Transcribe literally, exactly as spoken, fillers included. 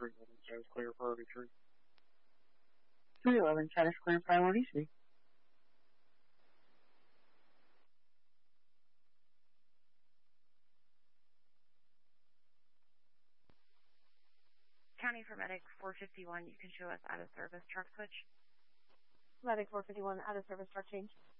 three eleven status clear priority three. three eleven status clear priority three. County for Medic four fifty-one, you can show us out of service truck switch. Medic four fifty-one, out of service truck change.